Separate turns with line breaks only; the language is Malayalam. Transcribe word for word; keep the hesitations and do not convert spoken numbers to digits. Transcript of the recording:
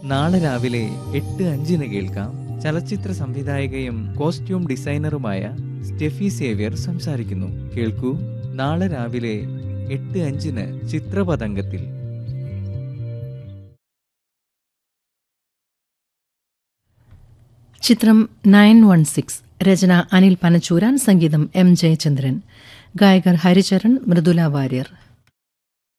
നാളെ രാവിലെ എട്ട് അഞ്ചിന് കേൾക്കാം. ചലച്ചിത്ര സംവിധായകയും കോസ്റ്റ്യൂം ഡിസൈനറുമായ സ്റ്റെഫി സേവ്യർ സംസാരിക്കുന്നു. കേൾക്കൂ, നാളെ രാവിലെ എട്ട് അഞ്ചിന് ചിത്രപതംഗത്തിൽ.
ചിത്രം നയൻ വൺ സിക്സ്, രചന അനിൽ പനച്ചൂരാൻ, സംഗീതം എം ജയചന്ദ്രൻ, ഗായകർ ഹരിചരൺ, മൃദുല വാര്യർ.